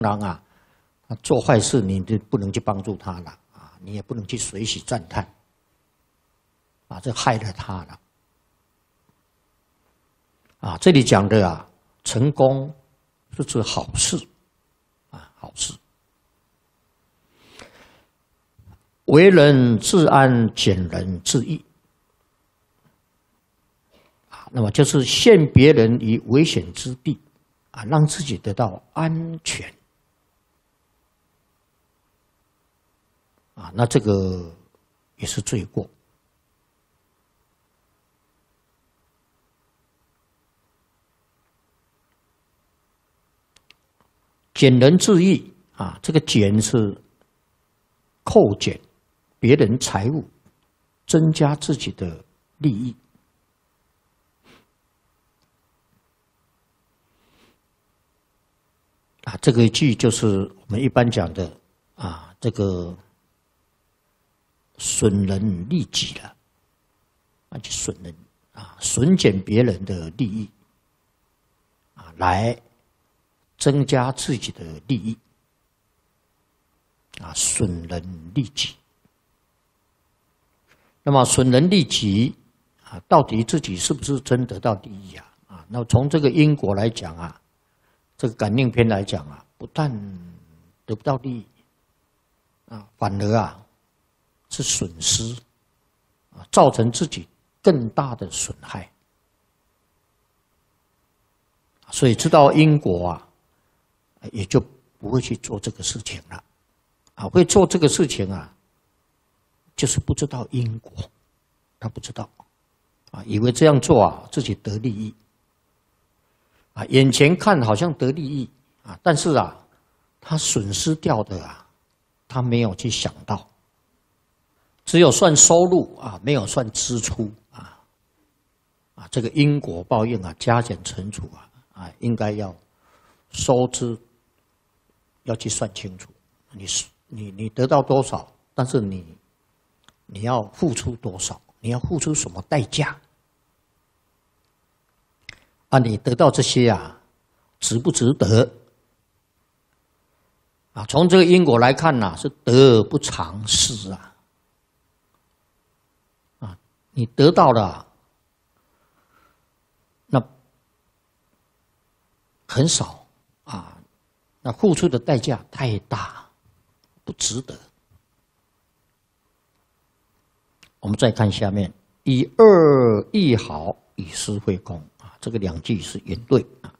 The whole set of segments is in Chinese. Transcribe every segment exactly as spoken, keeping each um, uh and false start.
当然啊，他做坏事你就不能去帮助他了啊，你也不能去随喜赞叹啊，这害了他了啊。这里讲的啊，成功是指好事啊，好事。为人自安，减人自益啊，那么就是陷别人于危险之地啊，让自己得到安全。啊，那这个也是罪过。减人自益啊，这个减是扣减别人财物，增加自己的利益。啊，这个句就是我们一般讲的啊，这个。损人利己了，啊，就损人啊，损减别人的利益，啊，来增加自己的利益，啊，损人利己。那么损人利己啊，到底自己是不是真得到利益啊？啊，那从这个因果来讲啊，这个感应篇来讲啊，不但得不到利益，啊，反而啊。是损失啊，造成自己更大的损害。所以知道因果啊，也就不会去做这个事情了。啊，会做这个事情啊，就是不知道因果，他不知道啊，以为这样做啊自己得利益啊，眼前看好像得利益啊，但是啊，他损失掉的啊，他没有去想到。只有算收入啊，没有算支出啊，啊，这个因果报应啊，加减乘除啊，啊，应该要收支要去算清楚。你你你得到多少，但是你你要付出多少，你要付出什么代价？啊，你得到这些啊，值不值得？啊，从这个因果来看呢、啊，是得不偿失啊。你得到了，那很少啊，那付出的代价太大，不值得。我们再看下面，以恶易好，以私会公啊，这个两句是也对啊。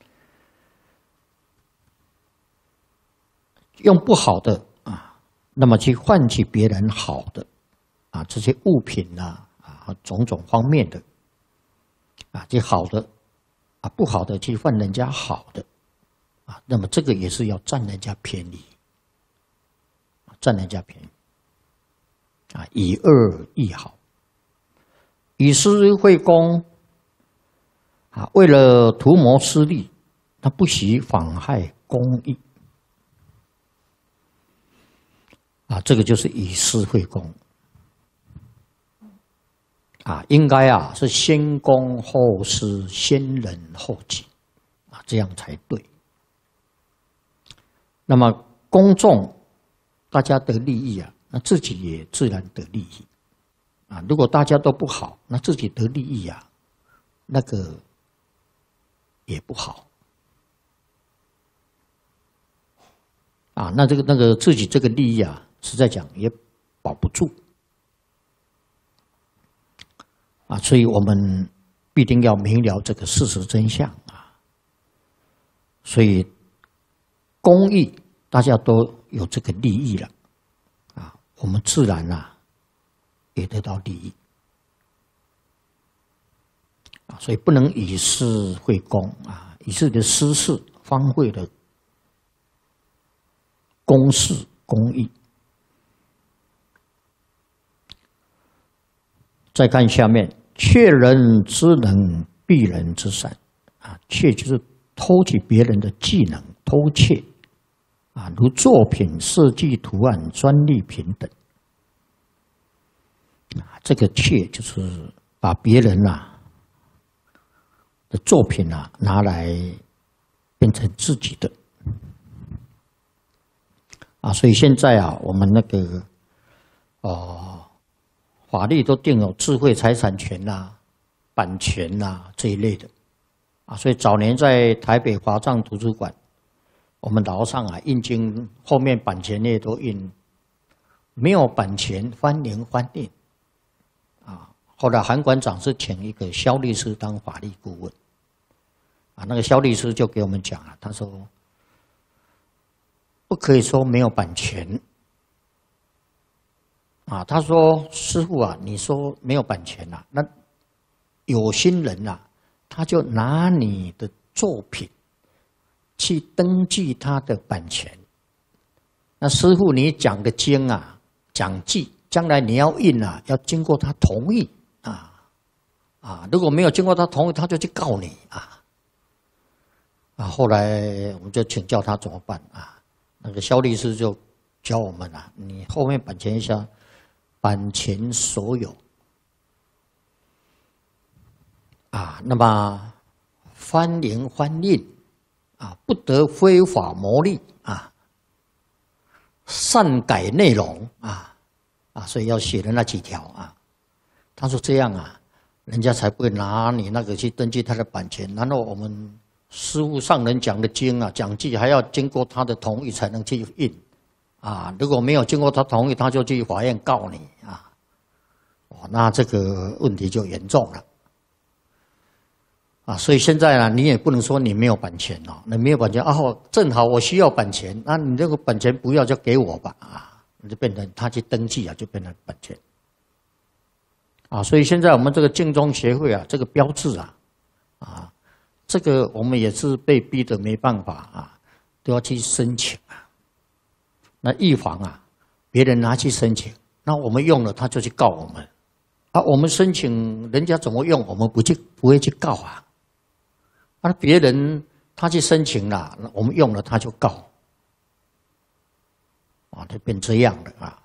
用不好的啊，那么去换取别人好的啊，这些物品啊。啊，种种方面的，啊，这好的，啊，不好的去换人家好的，啊，那么这个也是要占人家便宜，占人家便宜，啊，以恶易好，以私会公，啊，为了图谋私利，他不惜妨害公义，啊，这个就是以私会公。啊，应该啊是先公后私，先人后己，啊，这样才对。那么公众大家得利益啊，那自己也自然得利益，啊，如果大家都不好，那自己得利益啊，那个也不好，啊，那这个那个自己这个利益啊，实在讲也保不住。啊，所以我们必定要明了这个事实真相啊。所以公益大家都有这个利益了，啊，我们自然啊也得到利益啊。所以不能以私会公啊，以自己的私事荒废了公事公益。再看下面。窃人之能，避人之善，啊，窃就是偷取别人的技能，偷窃，啊，如作品、设计、图案、专利品等，啊，这个窃就是把别人啊的作品啊拿来变成自己的， 啊，所以现在啊，我们那个哦，法律都定有智慧财产权呐、啊、版权呐、啊、这一类的啊，所以早年在台北华藏图书馆，我们楼上啊印经后面版权页都印没有版权欢迎翻印啊。后来韩馆长是请一个肖律师当法律顾问啊，那个肖律师就给我们讲了，他说不可以说没有版权。啊，他说：“师父啊，你说没有版权啊，那有心人啊，他就拿你的作品去登记他的版权。那师父你讲的经啊，讲记，将来你要印啊，要经过他同意啊啊，如果没有经过他同意，他就去告你啊啊。后来我们就请教他怎么办啊？那个肖律师就教我们啊，你后面版权一下。”版权所有啊，那么翻营翻印啊，不得非法牟利啊，擅改内容啊啊，所以要写的那几条啊。他说这样啊，人家才不会拿你那个去登记他的版权。然后我们师父上人讲的经啊、讲记，还要经过他的同意才能去印。啊，如果没有经过他同意，他就去法院告你啊，哦，那这个问题就严重了，啊，所以现在呢，你也不能说你没有版权哦，那没有版权啊，正好我需要版权，那你这个版权不要就给我吧，啊，就变成他去登记啊，就变成版权，啊，所以现在我们这个净宗协会啊，这个标志啊，啊，这个我们也是被逼得没办法啊，都要去申请啊。那预防啊，别人拿去申请，那我们用了他就去告我们，啊，我们申请人家怎么用，我们不去不会去告啊，啊，别人他去申请了，我们用了他就告，啊，就变这样的啊。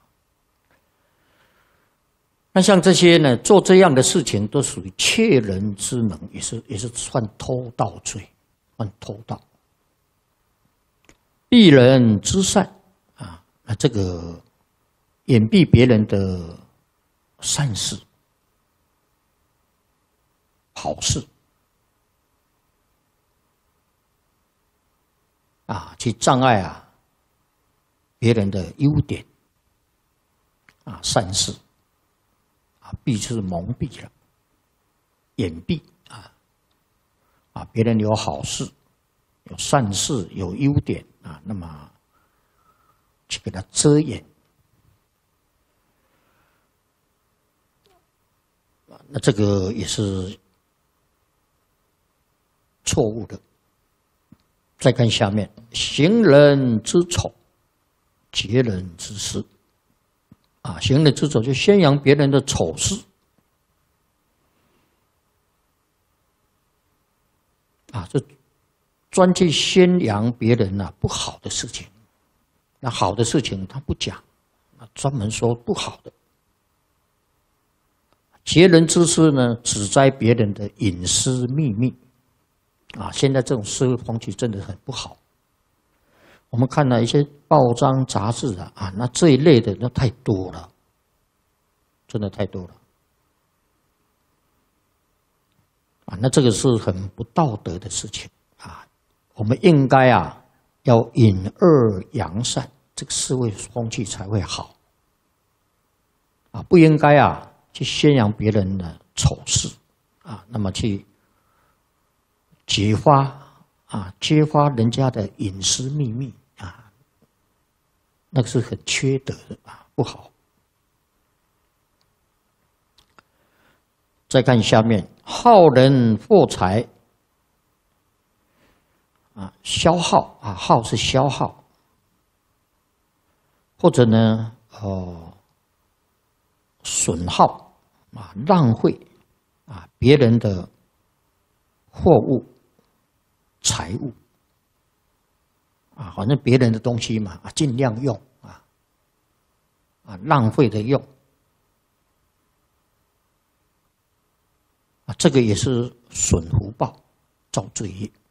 那像这些呢，做这样的事情都属于窃人之能，也是也是算偷盗罪，算偷盗。避人之善。啊，这个掩蔽别人的善事、好事，啊，去障碍啊别人的优点，啊，善事，啊，避是蒙蔽了，掩蔽啊，啊，别人有好事、有善事、有优点啊，那么。去给他遮掩，那这个也是错误的。再看下面，行人之丑，劫人之私。啊，行人之丑就宣扬别人的丑事，啊，这专去宣扬别人啊不好的事情。那好的事情他不讲，专门说不好的。劫人之私呢，指摘别人的隐私秘密，啊，现在这种社会风气真的很不好。我们看了一些报章杂志啊，啊，那这一类的那太多了，真的太多了，啊，那这个是很不道德的事情啊。我们应该啊，要隐恶扬善。这个社会风气才会好啊！不应该啊去宣扬别人的丑事啊，那么去揭发啊揭发人家的隐私秘密啊，那个是很缺德的啊，不好。再看下面，耗人获财啊，消耗啊，耗是消耗。或者呢，哦，损耗啊，浪费啊，别人的货物、财物啊，反正别人的东西嘛，啊，尽量用啊，啊，浪费的用啊，这个也是损福报，造罪业。